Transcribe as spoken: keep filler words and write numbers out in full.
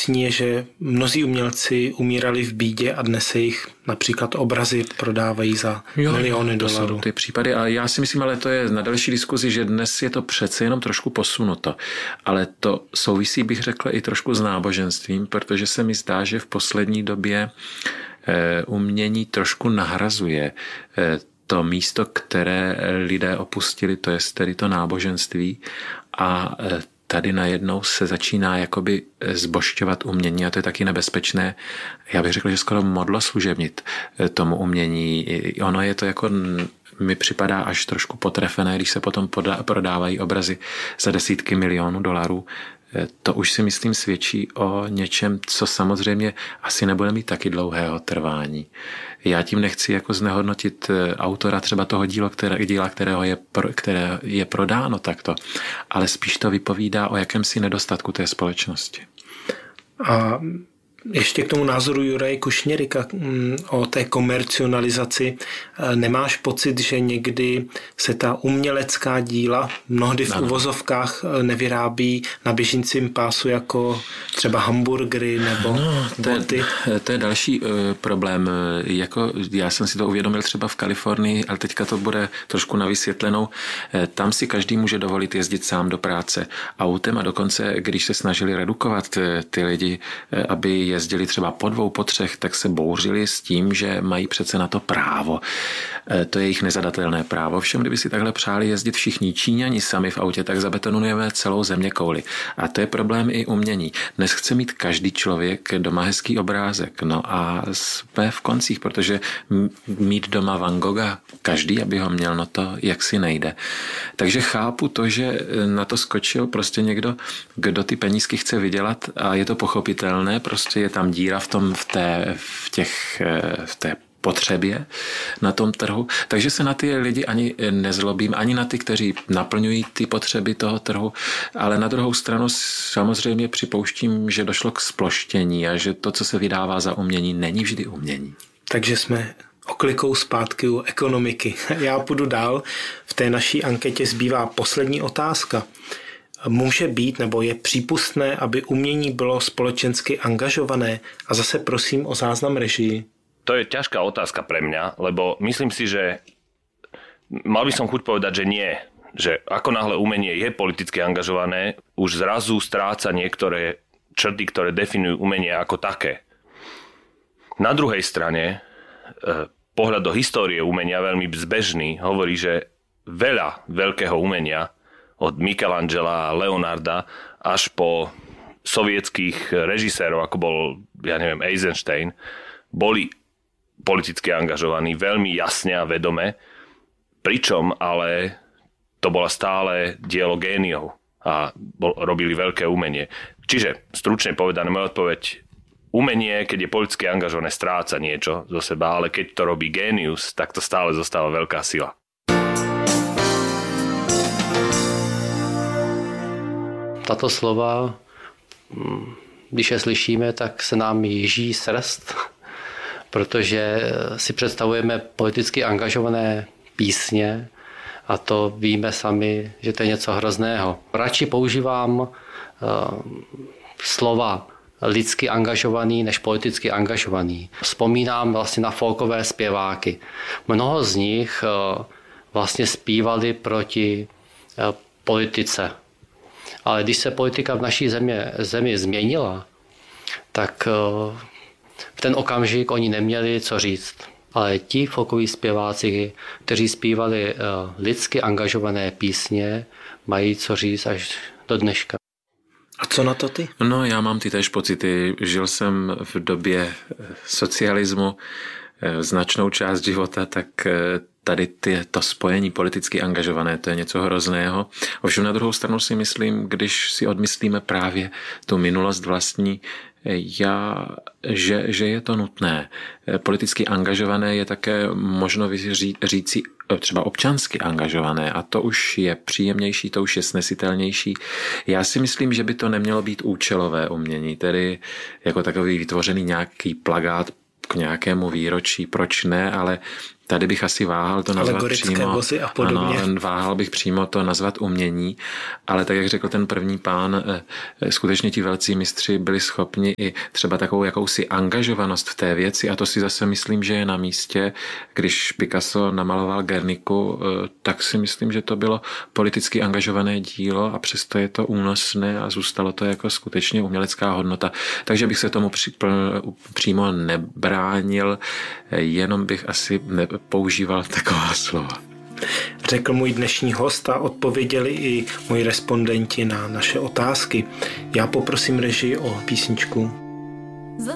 paradoxní je, že mnozí umělci umírali v bídě a dnes se jich například obrazy prodávají za jo, miliony to dolarů. Jsou ty případy a já si myslím, ale to je na další diskuzi, že dnes je to přece jenom trošku posunuto. Ale to souvisí, bych řekl, i trošku s náboženstvím, protože se mi zdá, že v poslední době umění trošku nahrazuje to místo, které lidé opustili, to je tedy to náboženství a tady najednou se začíná jakoby zbožťovat umění a to je taky nebezpečné. Já bych řekl, že skoro modloslužebnit tomu umění. Ono je to jako, mi připadá až trošku potrefené, když se potom prodávají obrazy za desítky milionů dolarů. To už si myslím svědčí o něčem, co samozřejmě asi nebude mít taky dlouhého trvání. Já tím nechci jako znehodnotit autora třeba toho díla, které, díla kterého je, které je prodáno takto, ale spíš to vypovídá o jakémsi nedostatku té společnosti. A ještě k tomu názoru Juraje Kušněryka o té komercionalizaci. Nemáš pocit, že někdy se ta umělecká díla mnohdy v uvozovkách nevyrábí na běžícím pásu jako třeba hamburgery nebo no, boty? To je, to je další uh, problém. Jako, já jsem si to uvědomil třeba v Kalifornii, ale teďka to bude trošku na vysvětlenou. Tam si každý může dovolit jezdit sám do práce autem a dokonce, když se snažili redukovat ty lidi, aby jezdili třeba po dvou, po třech, tak se bouřili s tím, že mají přece na to právo. To je jejich nezadatelné právo. Všem, kdyby si takhle přáli jezdit všichni Číňani sami v autě, tak zabetonujeme celou zeměkouli. A to je problém i umění. Dnes chce mít každý člověk doma hezký obrázek. No a jsme v koncích, protože mít doma Van Gogha každý, aby ho měl, no to jaksi nejde. Takže chápu to, že na to skočil prostě někdo, kdo ty penízky chce vydělat a je to pochopitelné, prostě je tam díra v tom, v té, v těch, v té potřebě na tom trhu. Takže se na ty lidi ani nezlobím, ani na ty, kteří naplňují ty potřeby toho trhu, ale na druhou stranu samozřejmě připouštím, že došlo k sploštění a že to, co se vydává za umění, není vždy umění. Takže jsme oklikou zpátky u ekonomiky. Já půjdu dál. V té naší anketě zbývá poslední otázka. Může být nebo je přípustné, aby umění bylo spoločensky angažované? A zase prosím o záznam režii. To je ťažká otázka pre mňa, lebo myslím si, že mal by som chuť povedať, že nie. Že ako náhle umenie je politicky angažované, už zrazu stráca niektoré črty, ktoré definujú umenie ako také. Na druhej strane, pohľad do histórie umenia veľmi zbežný hovorí, že veľa veľkého umenia od Michelangela a Leonarda až po sovietských režisérov, ako bol, ja neviem, Eisenstein, boli politicky angažovaní veľmi jasne a vedome, pričom ale to bola stále dielo géniov a bol, robili veľké umenie. Čiže, stručne povedané, moja odpoveď, umenie, keď je politicky angažované, stráca niečo zo seba, ale keď to robí génius, tak to stále zostáva veľká sila. Tato slova, když je slyšíme, tak se nám jíží srst, protože si představujeme politicky angažované písně a to víme sami, že to je něco hrozného. Radši používám uh, slova lidsky angažovaný než politicky angažovaný. Vzpomínám vlastně na folkové zpěváky. Mnoho z nich uh, vlastně zpívali proti uh, politice. Ale když se politika v naší země, zemi změnila, tak uh, v ten okamžik oni neměli co říct. Ale ti folkoví zpěváci, kteří zpívali uh, lidsky angažované písně, mají co říct až do dneška. A co na to ty? No, já mám ty též pocity. Žil jsem v době socialismu značnou část života, tak tady ty, to spojení politicky angažované, to je něco hrozného. Ovšem na druhou stranu si myslím, když si odmyslíme právě tu minulost vlastní, já, že, že je to nutné. Politicky angažované je také možno říci třeba občansky angažované a to už je příjemnější, to už je snesitelnější. Já si myslím, že by to nemělo být účelové umění, tedy jako takový vytvořený nějaký plakát k nějakému výročí, proč ne, ale Tady bych asi váhal to nazvat alegorické přímo. vozy a podobně. Ano, váhal bych přímo to nazvat umění, ale tak, jak řekl ten první pán, skutečně ti velcí mistři byli schopni i třeba takovou jakousi angažovanost v té věci, a to si zase myslím, že je na místě. Když Picasso namaloval Guerniku, tak si myslím, že to bylo politicky angažované dílo a přesto je to únosné a zůstalo to jako skutečně umělecká hodnota. Takže bych se tomu při, přímo nebránil, jenom bych asi nepoužíval taková slova. Řekl můj dnešní host a odpověděli i moji respondenti na naše otázky. Já poprosím režii o písničku.